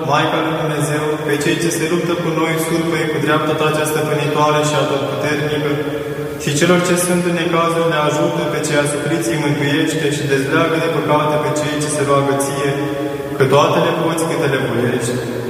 Maica lui Dumnezeu, pe cei ce se luptă cu noi, surpăie cu dreapta ta cea stăpânitoare și atotputernică, și celor ce sunt în necazuri le ajută, pe cei asupriți îi mântuiește și dezleagă de păcate pe cei ce se roagă ție, că toate le poți câte le voiești.